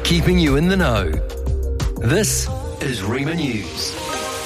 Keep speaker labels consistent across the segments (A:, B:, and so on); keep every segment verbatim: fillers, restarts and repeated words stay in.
A: keeping you in the know. This is Rima News.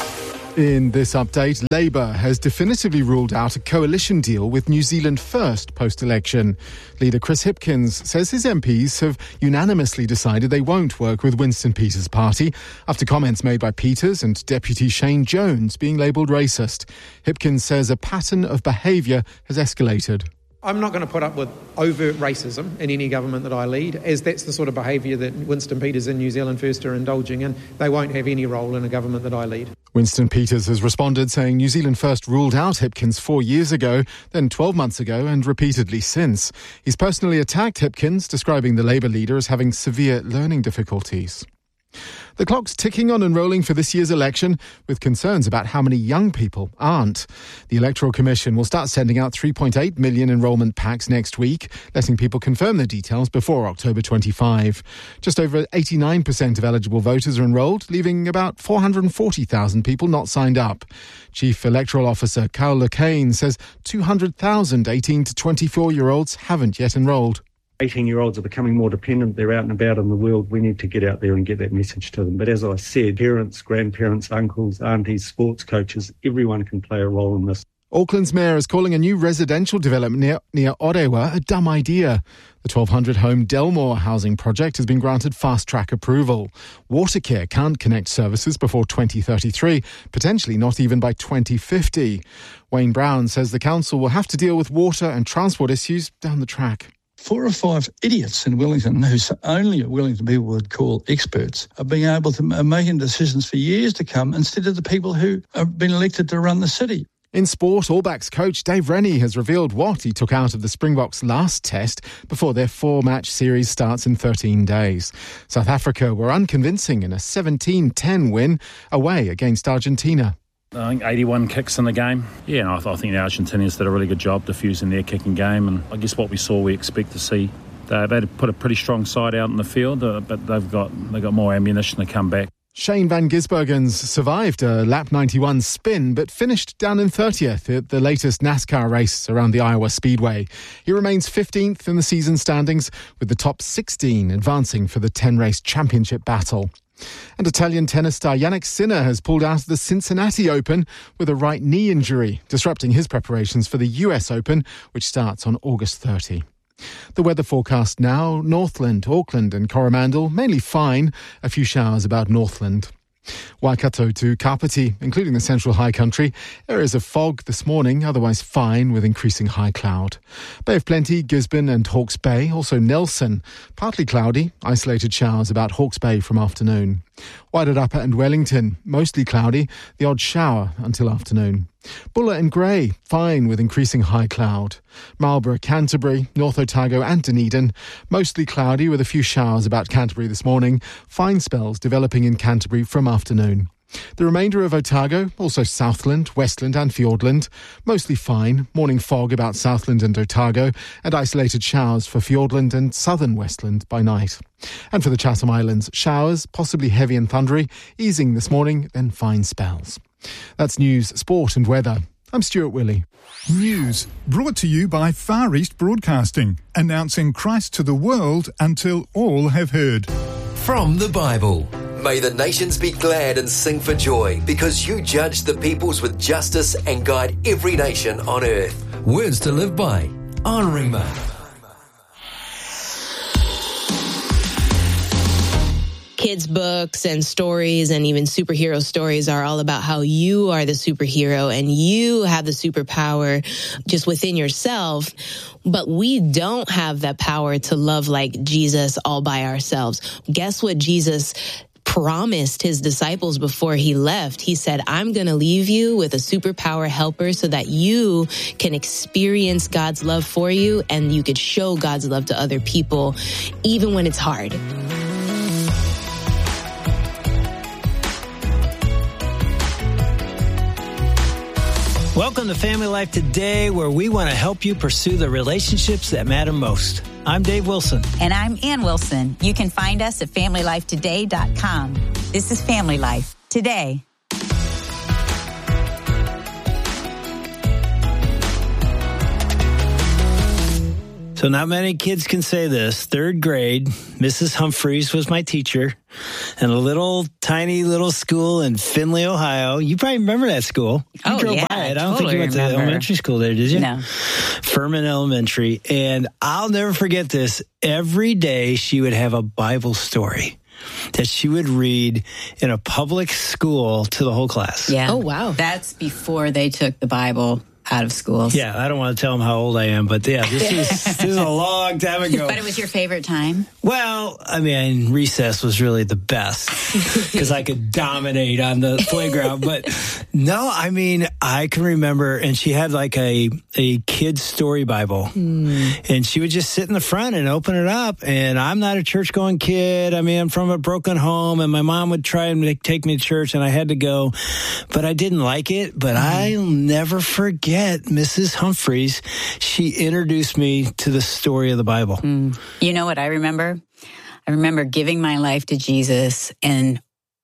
B: In this update, Labour has definitively ruled out a coalition deal with New Zealand First post-election. Leader Chris Hipkins says his M Ps have unanimously decided they won't work with Winston Peters' party after comments made by Peters and Deputy Shane Jones being labelled racist. Hipkins says a pattern of behaviour has escalated.
C: I'm not going to put up with overt racism in any government that I lead, as that's the sort of behaviour that Winston Peters and New Zealand First are indulging in. They won't have any role in a government that I lead.
B: Winston Peters has responded saying New Zealand First ruled out Hipkins four years ago, then twelve months ago and repeatedly since. He's personally attacked Hipkins, describing the Labour leader as having severe learning difficulties. The clock's ticking on and rolling for this year's election, with concerns about how many young people aren't. The Electoral Commission will start sending out three point eight million enrolment packs next week, letting people confirm their details before October twenty-fifth. Just over eighty-nine percent of eligible voters are enrolled, leaving about four hundred forty thousand people not signed up. Chief Electoral Officer Carl Lacane says two hundred thousand eighteen to twenty-four-year-olds haven't yet enrolled.
D: eighteen-year-olds are becoming more dependent. They're out and about in the world. We need to get out there and get that message to them. But as I said, parents, grandparents, uncles, aunties, sports coaches, everyone can play a role in this.
B: Auckland's mayor is calling a new residential development near, near Orewa a dumb idea. The twelve hundred home Delmore housing project has been granted fast-track approval. Watercare can't connect services before twenty thirty-three, potentially not even by twenty fifty. Wayne Brown says the council will have to deal with water and transport issues down the track.
E: Four or five idiots in Wellington, who only Wellington people would call experts, are being able to are making decisions for years to come instead of the people who have been elected to run the city.
B: In sport, All Blacks coach Dave Rennie has revealed what he took out of the Springboks' last test before their four-match series starts in thirteen days. South Africa were unconvincing in a seventeen ten win away against Argentina.
F: I think eighty-one kicks in the game. Yeah, and I, th- I think the Argentinians did a really good job diffusing their kicking game, and I guess what we saw we expect to see. They, they had put a pretty strong side out in the field, uh, but they've got they got more ammunition to come back.
B: Shane van Gisbergens survived a lap ninety-one spin, but finished down in thirtieth at the latest NASCAR race around the Iowa Speedway. He remains fifteenth in the season standings, with the top sixteen advancing for the ten-race championship battle. And Italian tennis star Jannik Sinner has pulled out of the Cincinnati Open with a right knee injury, disrupting his preparations for the U S Open, which starts on August thirtieth. The weather forecast now: Northland, Auckland and Coromandel, mainly fine. A few showers about Northland. Waikato to Kapiti, including the central high country. Areas of fog this morning, otherwise fine with increasing high cloud. Bay of Plenty, Gisborne and Hawke's Bay. Also Nelson, partly cloudy, isolated showers about Hawke's Bay from afternoon. Wairarapa and Wellington, mostly cloudy, the odd shower until afternoon. Bulla and Grey, fine with increasing high cloud. Marlborough, Canterbury, North Otago and Dunedin, mostly cloudy with a few showers about Canterbury this morning. Fine spells developing in Canterbury from afternoon. The remainder of Otago, also Southland, Westland and Fiordland, mostly fine, morning fog about Southland and Otago, and isolated showers for Fiordland and southern Westland by night. And for the Chatham Islands, showers, possibly heavy and thundery, easing this morning, then fine spells. That's news, sport and weather. I'm Stuart Willey.
G: News brought to you by Far East Broadcasting, announcing Christ to the world until all have heard.
A: From the Bible. May the nations be glad and sing for joy, because you judge the peoples with justice and guide every nation on earth. Words to live by on Rima.
H: Kids' books and stories and even superhero stories are all about how you are the superhero and you have the superpower just within yourself. But we don't have that power to love like Jesus all by ourselves. Guess what Jesus promised his disciples before he left? He said, I'm going to leave you with a superpower helper so that you can experience God's love for you and you could show God's love to other people, even when it's hard.
I: Welcome to Family Life Today, where we want to help you pursue the relationships that matter most. I'm Dave Wilson.
J: And I'm Ann Wilson. You can find us at family life today dot com. This is Family Life Today.
I: So not many kids can say this. Third grade, Missus Humphreys was my teacher in a little tiny little school in Findlay, Ohio. You probably remember that school. You
J: oh,
I: drove
J: yeah,
I: by it. I don't
J: totally
I: think you went
J: remember.
I: to elementary school there, did you?
J: No.
I: Furman Elementary. And I'll never forget this. Every day she would have a Bible story that she would read in a public school to the whole class.
J: Yeah.
H: Oh, wow.
J: That's before they took the Bible out of schools.
I: Yeah, I don't want to tell them how old I am, but yeah, this is this is a long time ago.
J: But it was your favorite time?
I: Well, I mean, recess was really the best because I could dominate on the playground. But no, I mean, I can remember, and she had like a a kid's story Bible, mm. and she would just sit in the front and open it up. And I'm not a church going kid. I mean, I'm from a broken home, and my mom would try and make, take me to church, and I had to go, but I didn't like it. But mm. I'll never forget Missus Humphreys. She introduced me to the story of the Bible.
J: Mm. You know what I remember? I remember giving my life to Jesus and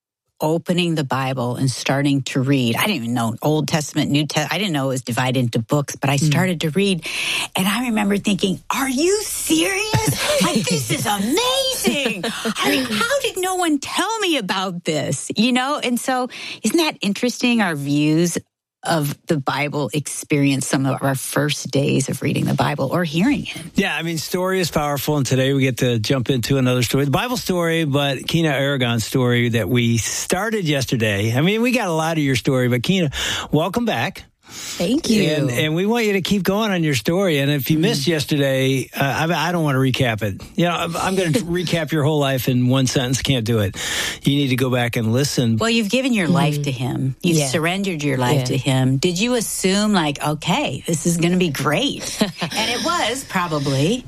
J: opening the Bible and starting to read. I didn't even know Old Testament, New Testament. I didn't know it was divided into books, but I started mm. to read. And I remember thinking, are you serious? Like, this is amazing. I mean, how did no one tell me about this? You know? And so isn't that interesting, our views of the Bible experience, some of our first days of reading the Bible or hearing it?
I: Yeah, I mean, story is powerful, and today we get to jump into another story, the Bible story, but Kina Aragon's story that we started yesterday. I mean, we got a lot of your story, but Kina, welcome back.
H: Thank you.
I: And, and we want you to keep going on your story. And if you mm-hmm. missed yesterday, uh, I, I don't want to recap it. You know, I'm, I'm going to recap your whole life in one sentence. Can't do it. You need to go back and listen.
J: Well, you've given your mm-hmm. life to him. You've yeah. surrendered your life yeah. to him. Did you assume, like, okay, this is going to be great? And it was, probably.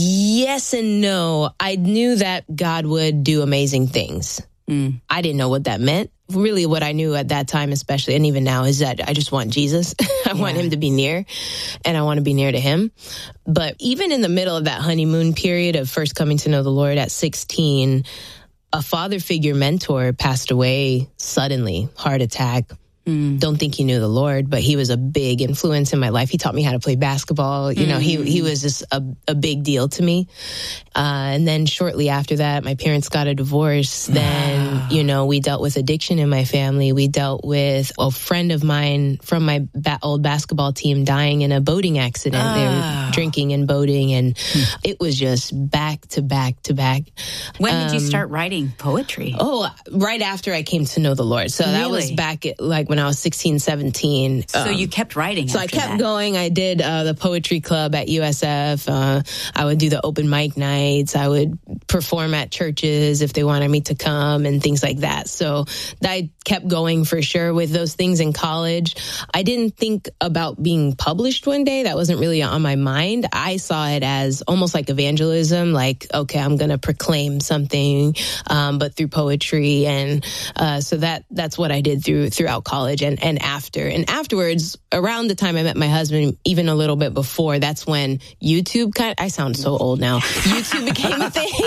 H: Yes and no. I knew that God would do amazing things. Mm. I didn't know what that meant. Really what I knew at that time, especially, and even now, is that I just want Jesus. I yeah. want him to be near, and I want to be near to him. But even in the middle of that honeymoon period of first coming to know the Lord at sixteen, a father figure mentor passed away suddenly, heart attack. Mm. Don't think he knew the Lord, but he was a big influence in my life. He taught me how to play basketball. You mm. know, he he was just a, a big deal to me. Uh, and then shortly after that, my parents got a divorce. Then, wow. you know, we dealt with addiction in my family. We dealt with a friend of mine from my ba- old basketball team dying in a boating accident. Oh. They were drinking and boating, and mm. it was just back to back to back.
J: When
H: um,
J: did you start writing poetry?
H: Oh, right after I came to know the Lord. So really? That was back at, like, when I was sixteen, seventeen.
J: So
H: um,
J: you kept writing
H: So
J: after
H: I kept
J: that.
H: going. I did uh, the poetry club at U S F. Uh, I would do the open mic nights. I would perform at churches if they wanted me to come and things like that. So I kept going for sure with those things in college. I didn't think about being published one day. That wasn't really on my mind. I saw it as almost like evangelism, like, okay, I'm going to proclaim something, um, but through poetry. And uh, so that that's what I did through throughout college and, and after. And afterwards, around the time I met my husband, even a little bit before, that's when YouTube kind of, I sound so old now. YouTube became a thing.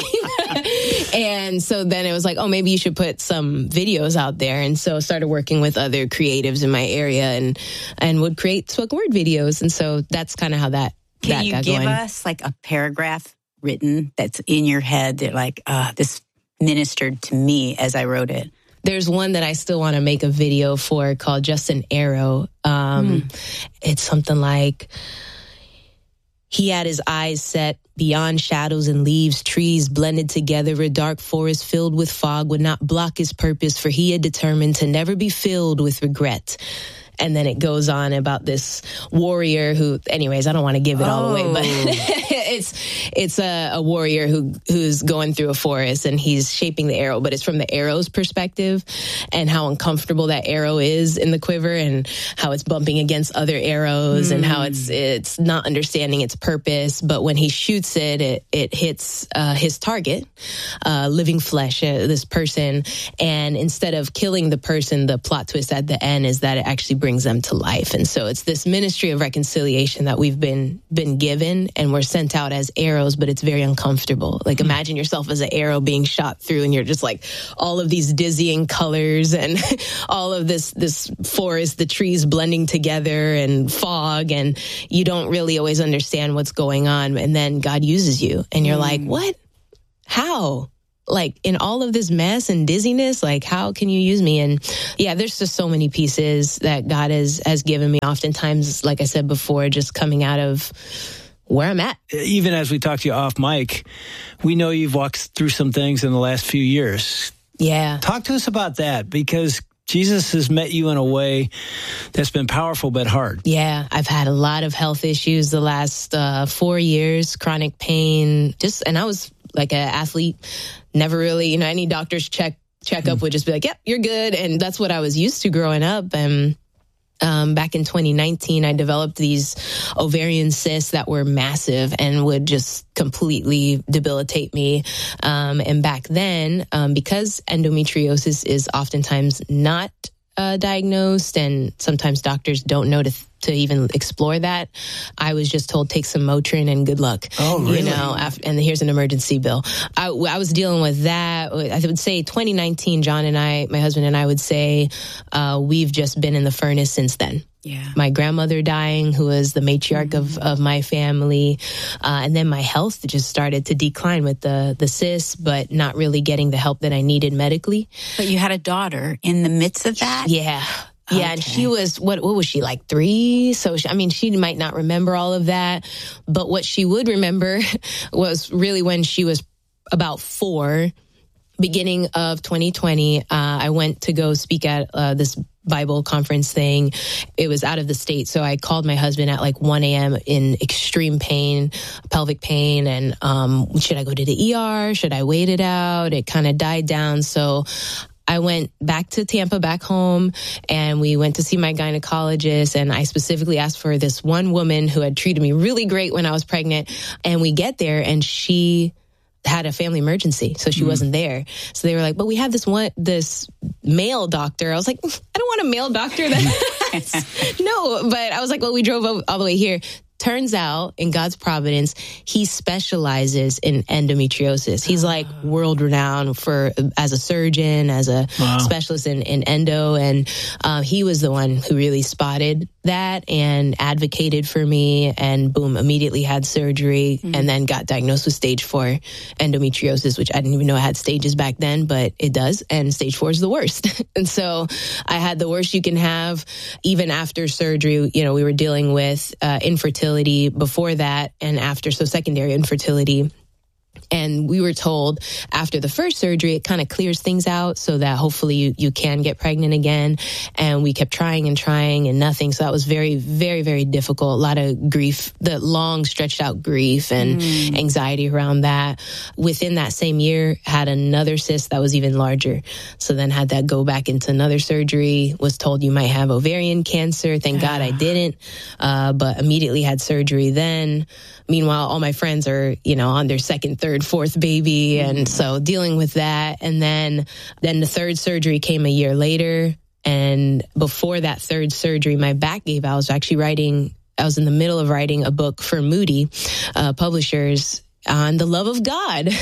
H: And so then it was like, oh, maybe you should put some videos out there. And so I started working with other creatives in my area and and would create spoken word videos. And so that's kind of how that,
J: Can
H: that
J: you
H: got
J: give
H: going.
J: us like a paragraph written that's in your head that like, uh, this ministered to me as I wrote it?
H: There's one that I still want to make a video for called Just an Arrow. Um, mm. It's something like, he had his eyes set beyond shadows and leaves, trees blended together. A dark forest filled with fog would not block his purpose, for he had determined to never be filled with regret. And then it goes on about this warrior who, anyways, I don't want to give it all
J: oh.
H: away, but it's it's a, a warrior who who's going through a forest and he's shaping the arrow, but it's from the arrow's perspective and how uncomfortable that arrow is in the quiver and how it's bumping against other arrows mm. and how it's it's not understanding its purpose. But when he shoots it, it, it hits uh, his target, uh, living flesh, uh, this person. And instead of killing the person, the plot twist at the end is that it actually brings brings them to life. And so it's this ministry of reconciliation that we've been been given, and we're sent out out as arrows, but it's very uncomfortable. Like imagine yourself as an arrow being shot through and you're just like all of these dizzying colors and all of this, this forest, the trees blending together and fog, and you don't really always understand what's going on. And then God uses you and you're mm. like, what? How? Like in all of this mess and dizziness, like how can you use me? And yeah, there's just so many pieces that God has, has given me. Oftentimes, like I said before, just coming out of where I'm at.
I: Even as we talk to you off mic, we know you've walked through some things in the last few years.
H: Yeah.
I: Talk to us about that, because Jesus has met you in a way that's been powerful but hard.
H: Yeah, I've had a lot of health issues the last uh, four years, chronic pain, just, and I was like an athlete, never really, you know, any doctor's check checkup mm. would just be like, yep, you're good. And that's what I was used to growing up. And um, back in twenty nineteen, I developed these ovarian cysts that were massive and would just completely debilitate me. Um, and back then, um, because endometriosis is oftentimes not uh, diagnosed, and sometimes doctors don't know to to even explore that, I was just told, take some Motrin and good luck.
I: Oh, really?
H: You know, after, and here's an emergency bill. I, I was dealing with that. I would say twenty nineteen, John and I, my husband and I would say, uh, we've just been in the furnace since then.
J: Yeah.
H: My grandmother dying, who was the matriarch mm-hmm. of, of my family. Uh, and then my health just started to decline with the, the cysts, but not really getting the help that I needed medically.
J: But you had a daughter in the midst of that?
H: Yeah. Yeah, okay. And she was, what what was she, like three? So, she, I mean, she might not remember all of that, but what she would remember was really when she was about four, beginning of twenty twenty, uh, I went to go speak at uh, this Bible conference thing. It was out of the state, so I called my husband at like one a.m. in extreme pain, pelvic pain, and um, should I go to the E R? Should I wait it out? It kind of died down, so I went back to Tampa, back home, and we went to see my gynecologist, and I specifically asked for this one woman who had treated me really great when I was pregnant, and we get there, and she had a family emergency, so she mm. wasn't there. So they were like, but we have this one, this male doctor. I was like, I don't want a male doctor. That no, but I was like, well, we drove all, all the way here. Turns out, in God's providence, he specializes in endometriosis. He's like world renowned for as a surgeon, as a wow. specialist in, in endo, and uh, he was the one who really spotted that and advocated for me. And boom, immediately had surgery, mm-hmm. and then got diagnosed with stage four endometriosis, which I didn't even know I had stages back then, but it does. And stage four is the worst. And so I had the worst you can have. Even after surgery, you know, we were dealing with uh, infertility before that and after, so secondary infertility. And we were told after the first surgery, it kind of clears things out so that hopefully you, you can get pregnant again. And we kept trying and trying and nothing. So that was very, very, very difficult. A lot of grief, the long stretched out grief and mm. anxiety around that. Within that same year, had another cyst that was even larger. So then had that go back into another surgery, was told you might have ovarian cancer. Thank God I didn't, uh, but immediately had surgery then. Meanwhile, all my friends are, you know, on their second, third, fourth baby. And so dealing with that. And then, then the third surgery came a year later. And before that third surgery, my back gave out. I was actually writing, I was in the middle of writing a book for Moody uh, Publishers on the love of God.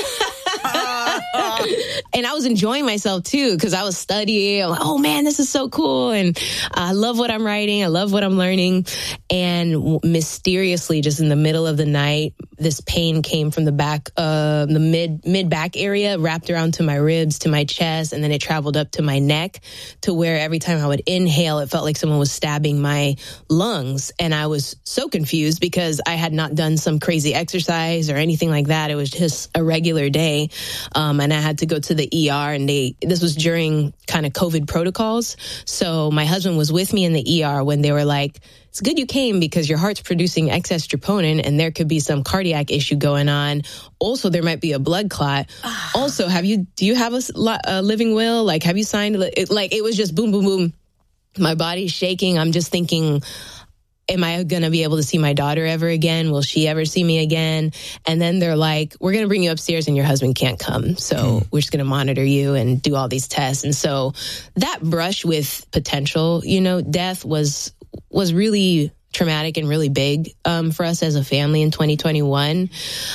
H: And I was enjoying myself too, because I was studying. I'm like, oh man, this is so cool. And I love what I'm writing. I love what I'm learning. And mysteriously, just in the middle of the night, this pain came from the back, uh, the mid, mid back area, wrapped around to my ribs, to my chest. And then it traveled up to my neck, to where every time I would inhale, it felt like someone was stabbing my lungs. And I was so confused because I had not done some crazy exercise or anything like that. It was just a regular day. Um, and I had to go to the E R, and they, this was during kind of COVID protocols. So my husband was with me in the E R when they were like, it's good you came because your heart's producing excess troponin and there could be some cardiac issue going on. Also, there might be a blood clot. Also, have you, do you have a, a living will? Like, have you signed it? Like, it was just boom, boom, boom. My body's shaking. I'm just thinking, am I going to be able to see my daughter ever again? Will she ever see me again? And then they're like, we're going to bring you upstairs and your husband can't come. So mm. we're just going to monitor you and do all these tests. And so that brush with potential, you know, death was, was really traumatic and really big um, for us as a family in twenty twenty-one.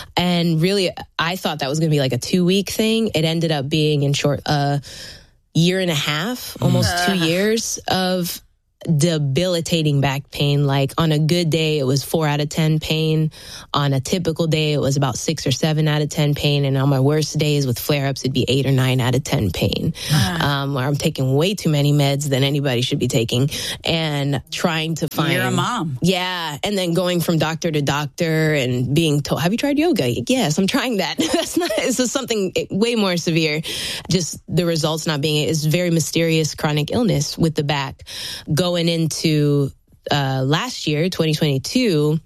H: And really, I thought that was going to be like a two-week thing. It ended up being in short a uh, year and a half, almost uh. two years of debilitating back pain. Like on a good day, it was four out of ten pain. On a typical day, it was about six or seven out of ten pain. And on my worst days with flare-ups, it'd be eight or nine out of ten pain. Uh. Um, where I'm taking way too many meds than anybody should be taking, and trying to find.
J: You're a mom.
H: Yeah. And then going from doctor to doctor and being told, have you tried yoga? Yes, I'm trying that. That's not, this is something way more severe. Just the results not being, it's very mysterious chronic illness with the back. Go Going into uh, last year, twenty twenty-two,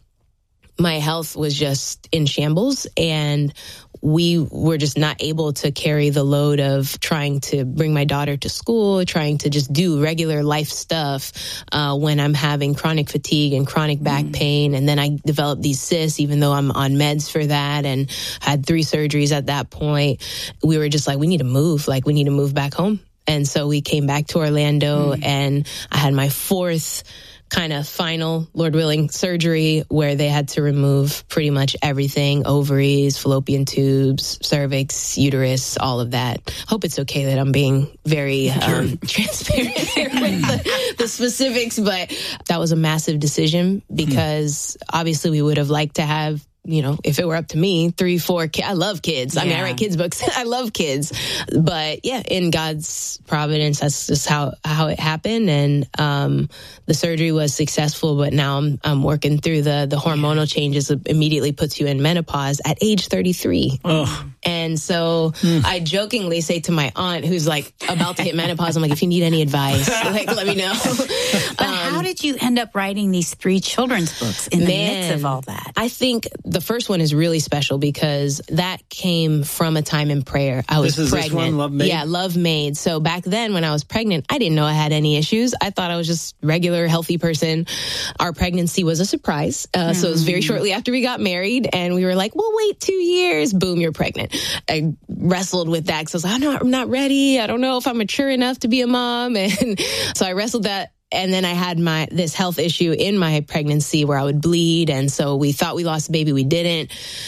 H: my health was just in shambles, and we were just not able to carry the load of trying to bring my daughter to school, trying to just do regular life stuff uh, when I'm having chronic fatigue and chronic back mm. pain. And then I developed these cysts, even though I'm on meds for that, and had three surgeries at that point. We were just like, we need to move, like we need to move back home. And so we came back to Orlando, mm. and I had my fourth kind of final, Lord willing, surgery where they had to remove pretty much everything: ovaries, fallopian tubes, cervix, uterus, all of that. Hope it's okay that I'm being very um, transparent here with the, the specifics, but that was a massive decision because mm. obviously we would have liked to have, you know, if it were up to me, three, four kids. I love kids. Yeah. I mean, I write kids books. I love kids. But yeah, in God's providence, that's just how, how it happened. And um, the surgery was successful, but now I'm I'm working through the, the hormonal changes that immediately puts you in menopause at age thirty-three. Oh. And so mm. I jokingly say to my aunt, who's like about to hit menopause, I'm like, if you need any advice, like, let me know.
J: But um, how did you end up writing these three children's books in the man, midst of all that?
H: I think the first one is really special because that came from a time in prayer. I was
I: this is
H: pregnant.
I: This one, Love Made?
H: Yeah, Love Made. So back then when I was pregnant, I didn't know I had any issues. I thought I was just regular, healthy person. Our pregnancy was a surprise. Uh, mm. So it was very shortly after we got married, and we were like, we'll wait two years. Boom, you're pregnant. I wrestled with that because I was like, oh, no, I'm not ready. I don't know if I'm mature enough to be a mom. And so I wrestled that. And then I had my this health issue in my pregnancy where I would bleed. And so we thought we lost a baby. We didn't.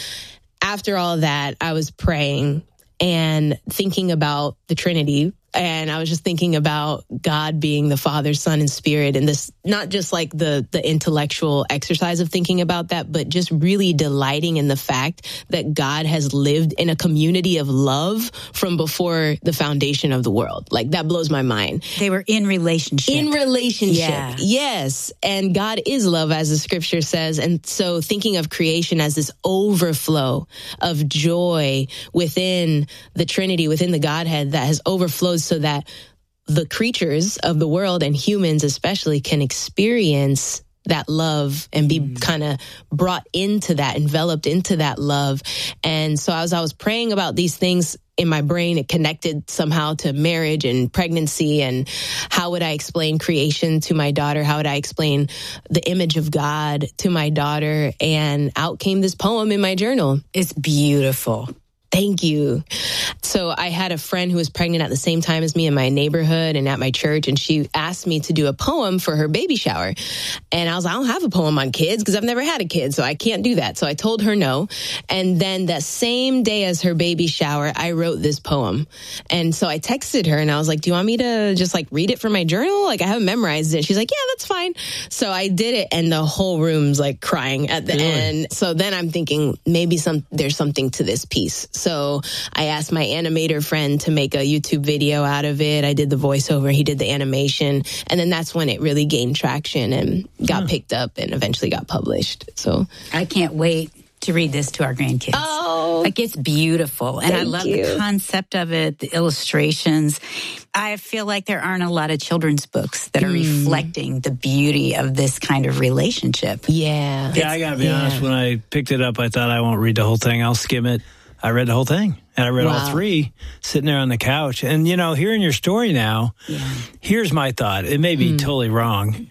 H: After all of that, I was praying and thinking about the Trinity. And I was just thinking about God being the Father, Son, and Spirit. And this, not just like the, the intellectual exercise of thinking about that, but just really delighting in the fact that God has lived in a community of love from before the foundation of the world. Like, that blows my mind.
J: They were in relationship.
H: In relationship.
J: Yeah.
H: Yes. And God is love, as the scripture says. And so thinking of creation as this overflow of joy within the Trinity, within the Godhead that has overflowed so that the creatures of the world and humans especially can experience that love and be mm. kind of brought into that, enveloped into that love. And so as I was praying about these things in my brain, it connected somehow to marriage and pregnancy, and how would I explain creation to my daughter? How would I explain the image of God to my daughter? And out came this poem in my journal.
J: It's beautiful.
H: Thank you. So I had a friend who was pregnant at the same time as me in my neighborhood and at my church, and she asked me to do a poem for her baby shower. And I was like, I don't have a poem on kids because I've never had a kid, so I can't do that. So I told her no. And then that same day as her baby shower, I wrote this poem. And so I texted her and I was like, do you want me to just like read it from my journal? Like, I haven't memorized it. She's like, yeah, that's fine. So I did it, and the whole room's like crying at the really? end. So then I'm thinking maybe some there's something to this piece. So I asked my animator friend to make a YouTube video out of it. I did the voiceover, he did the animation, and then that's when it really gained traction and got huh. picked up and eventually got published. So
J: I can't wait to read this to our grandkids.
H: Oh,
J: like, it's beautiful. And I love
H: you.
J: the concept of it, the illustrations. I feel like there aren't a lot of children's books that are mm. reflecting the beauty of this kind of relationship.
H: Yeah.
I: Yeah, I gotta be yeah. honest, when I picked it up, I thought I won't read the whole thing. I'll skim it. I read the whole thing, and I read wow. all three sitting there on the couch. And, you know, hearing your story now, yeah. here's my thought. It may be mm. totally wrong.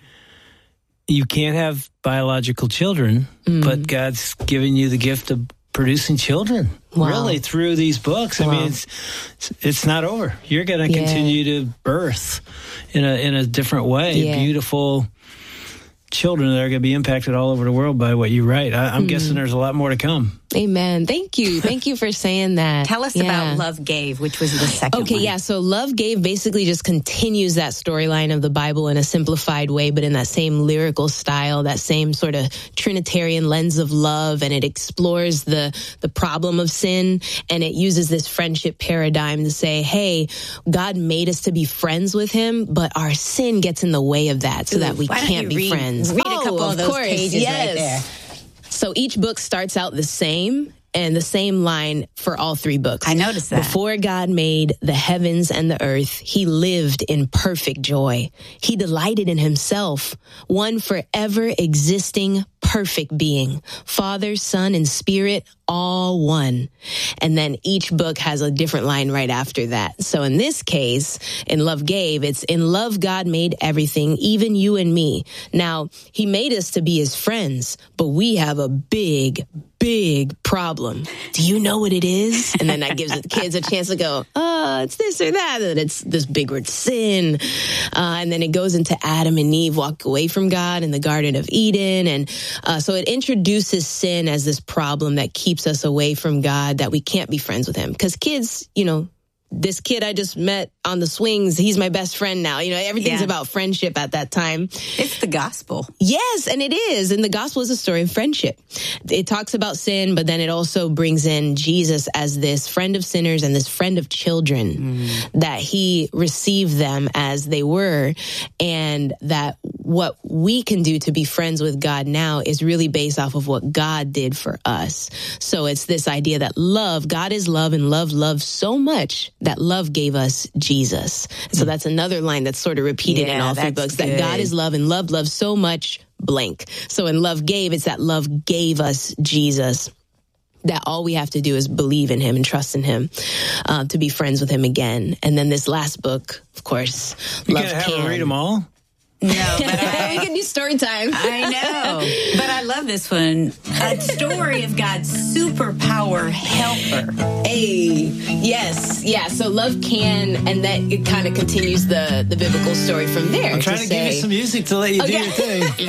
I: You can't have biological children, mm. but God's given you the gift of producing children, wow. really, through these books. Wow. I mean, it's it's not over. You're going to yeah. continue to birth in a in a different way, yeah. beautiful children that are going to be impacted all over the world by what you write. I, I'm mm-hmm. guessing there's a lot more to come.
H: Amen. Thank you. Thank you for saying that.
J: Tell us
H: yeah.
J: about Love Gave, which was the second
H: okay,
J: one.
H: yeah. So Love Gave basically just continues that storyline of the Bible in a simplified way, but in that same lyrical style, that same sort of Trinitarian lens of love. And it explores the, the problem of sin. And it uses this friendship paradigm to say, hey, God made us to be friends with him, but our sin gets in the way of that so Ooh, that we can't be
J: read,
H: friends.
J: Read
H: oh,
J: a couple of,
H: of
J: those
H: course.
J: pages
H: yes.
J: right there.
H: So each book starts out the same and the same line for all three books.
J: I noticed that.
H: Before God made the heavens and the earth, he lived in perfect joy. He delighted in himself, one forever existing perfect being, Father, Son, and Spirit, all one. And then each book has a different line right after that. So in this case, in Love Gave, it's in love God made everything, even you and me. Now, he made us to be his friends, but we have a big, big problem. Do you know what it is? And then that gives the kids a chance to go, oh, it's this or that. And it's this big word sin. Uh, and then it goes into Adam and Eve walk away from God in the Garden of Eden. And uh, so it introduces sin as this problem that keeps us away from God, that we can't be friends with him. Because kids, you know, this kid I just met on the swings, he's my best friend now. You know, everything's
J: yeah.
H: about friendship at that time.
J: It's the gospel.
H: Yes, and it is. And the gospel is a story of friendship. It talks about sin, but then it also brings in Jesus as this friend of sinners and this friend of children, mm. that he received them as they were, and that what we can do to be friends with God now is really based off of what God did for us. So it's this idea that love, God is love, and love loves so much that love gave us Jesus. So that's another line that's sort of repeated
J: yeah,
H: in all three books,
J: good.
H: that God is love and love loves so much blank. So in Love Gave, it's that love gave us Jesus, that all we have to do is believe in him and trust in him uh, to be friends with him again. And then this last book, of course,
I: you
H: Love
I: gotta have
H: Can.
I: to read them all.
J: No, but I,
H: we can do story time.
J: I know, but I love this one. A story of God's superpower helper.
H: Hey, yes, yeah. So Love Can, and that it kind of continues the the biblical story from there.
I: I'm trying to, to
H: say,
I: give you some music to let you okay. do your thing.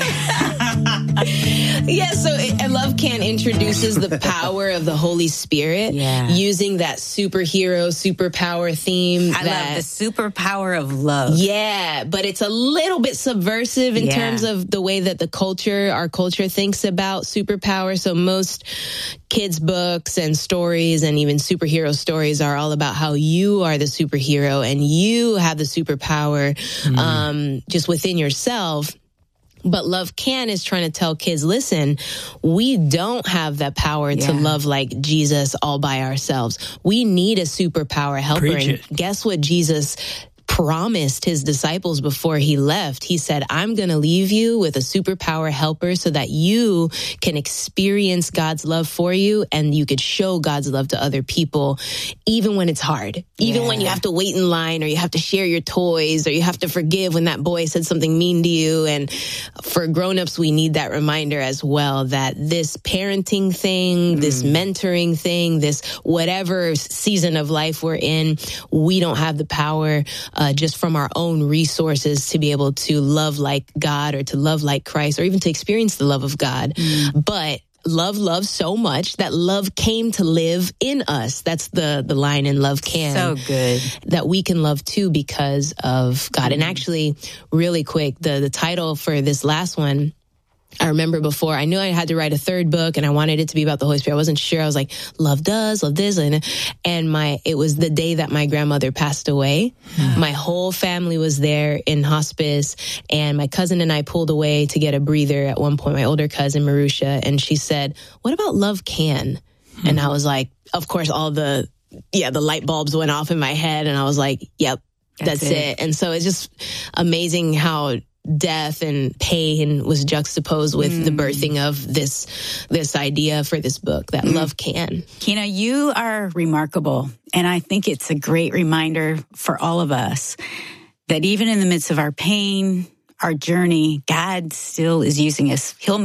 H: Yeah, so it, Love Can introduces the power of the Holy Spirit,
J: yeah.
H: using that superhero, superpower theme.
J: I
H: that,
J: love the superpower of love.
H: Yeah, but it's a little bit subversive in
J: yeah.
H: terms of the way that the culture, our culture thinks about superpower. So most kids' books and stories and even superhero stories are all about how you are the superhero and you have the superpower mm. um, just within yourself. But Love Can is trying to tell kids, listen, we don't have that power yeah. to love like Jesus all by ourselves. We need a superpower helper.
I: Preach
H: and
I: it.
H: Guess what Jesus promised his disciples before he left? He said, I'm going to leave you with a superpower helper so that you can experience God's love for you and you could show God's love to other people, even when it's hard, even
J: yeah.
H: when you have to wait in line or you have to share your toys or you have to forgive when that boy said something mean to you. And for grownups, we need that reminder as well, that this parenting thing, mm. this mentoring thing, this whatever season of life we're in, we don't have the power Uh, just from our own resources to be able to love like God or to love like Christ or even to experience the love of God. Mm. But love loves so much that love came to live in us. That's the, the line in Love Can.
J: So good.
H: That we can love too because of God. Mm. And actually, really quick, the, the title for this last one, I remember before, I knew I had to write a third book and I wanted it to be about the Holy Spirit. I wasn't sure. I was like, love does, love this. And, and my, it was the day that my grandmother passed away. Mm. My whole family was there in hospice and my cousin and I pulled away to get a breather at one point, my older cousin, Marusha, and she said, what about Love Can? Mm. And I was like, of course, all the, yeah, the light bulbs went off in my head and I was like, yep, that's, that's it. it. And so it's just amazing how death and pain was juxtaposed with mm. the birthing of this this idea for this book, that mm. Love Can.
J: Kina, you are remarkable. And I think it's a great reminder for all of us that even in the midst of our pain, our journey, God still is using us. He'll make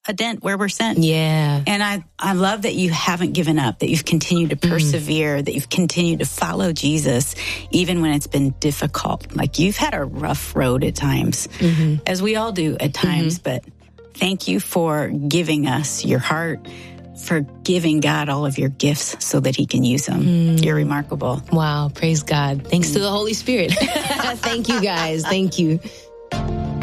J: a dent where we're sent.
H: Yeah.
J: And I, I love that you haven't given up, that you've continued to persevere, mm. that you've continued to follow Jesus, even when it's been difficult. Like you've had a rough road at times, mm-hmm. as we all do at times, mm-hmm. but thank you for giving us your heart, for giving God all of your gifts so that he can use them. Mm. You're remarkable.
H: Wow. Praise God. Thanks mm. to the Holy Spirit. Thank you guys. Thank you.